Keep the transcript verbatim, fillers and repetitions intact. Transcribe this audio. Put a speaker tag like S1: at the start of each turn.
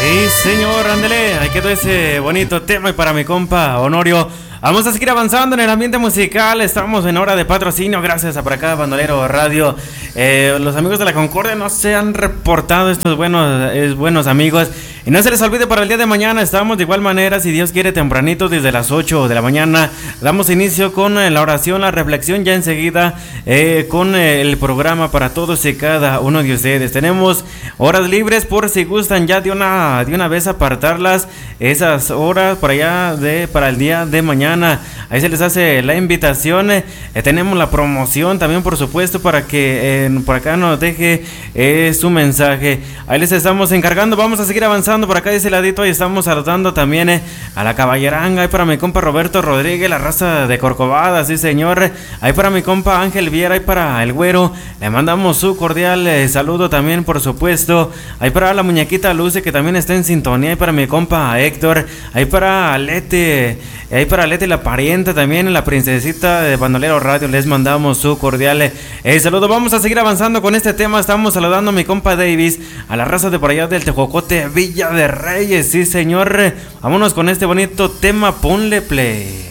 S1: Sí, señor, ándele, ahí quedó ese bonito tema y para mi compa Honorio. Vamos a seguir avanzando en el ambiente musical. Estamos en hora de patrocinio. Gracias a por acá, Bandolero Radio. Eh, los amigos de la Concordia no se han reportado, estos buenos, es, buenos amigos. Y no se les olvide para el día de mañana. Estamos de igual manera, si Dios quiere, tempranito, desde las ocho de la mañana. Damos inicio con eh, la oración, la reflexión. Ya enseguida eh, con eh, el programa para todos y cada uno de ustedes. Tenemos horas libres por si gustan ya de una, de una vez apartarlas. Esas horas para allá de, para el día de mañana. Ahí se les hace la invitación. Eh, tenemos la promoción también, por supuesto, para que eh, por acá nos deje eh, su mensaje. Ahí les estamos encargando. Vamos a seguir avanzando por acá de ese ladito. Y estamos saludando también eh, a la caballeranga. Ahí para mi compa Roberto Rodríguez, la raza de Corcovada, sí señor. Ahí para mi compa Ángel Viera. Ahí para el güero, le mandamos su cordial eh, saludo también, por supuesto. Ahí para la muñequita Luce, que también está en sintonía. Ahí para mi compa Héctor. Ahí para Lete. Ahí para Lete la parienta también, la princesita de Bandolero Radio, les mandamos su cordial eh, saludo. Vamos a seguir avanzando con este tema. Estamos saludando a mi compa Davis, a la raza de por allá del Tejocote, Villa de Reyes, sí señor. Vámonos con este bonito tema, ponle play.